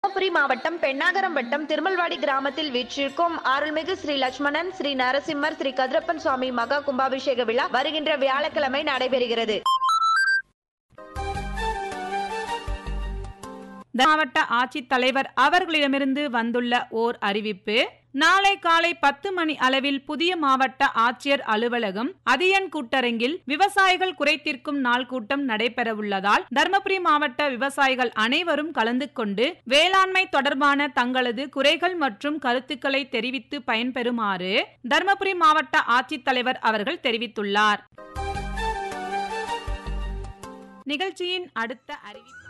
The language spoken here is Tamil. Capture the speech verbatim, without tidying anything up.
தர்மபுரி மாவட்டம் பெண்ணாகரம் வட்டம் திருமல்வாடி கிராமத்தில் வீற்றிருக்கும் அருள்மிகு ஸ்ரீ லட்சுமணன் ஸ்ரீ நரசிம்மர் ஸ்ரீ கதிரப்பன் சுவாமி மகா கும்பாபிஷேக விழா வருகின்ற வியாழக்கிழமை நடைபெறுகிறது. மாவட்ட ஆட்சித்தலைவர் அவர்களிடமிருந்து வந்துள்ள ஓர் அறிவிப்பு. நாளை காலை பத்து மணி அளவில் புதிய மாவட்ட ஆட்சியர் அலுவலகம் அதியன் கூட்டரங்கில் விவசாயிகள் குறைதீர்க்கும் நாள் கூட்டம் நடைபெறவுள்ளதால் தர்மபுரி மாவட்ட விவசாயிகள் அனைவரும் கலந்து கொண்டு வேளாண்மை தொடர்பான தங்களது குறைகள் மற்றும் கருத்துக்களை தெரிவித்து பயன்பெறுமாறு தர்மபுரி மாவட்ட ஆட்சித்தலைவர் அவர்கள் தெரிவித்துள்ளார். நிகழ்ச்சியின் அடுத்த அறிவிப்பு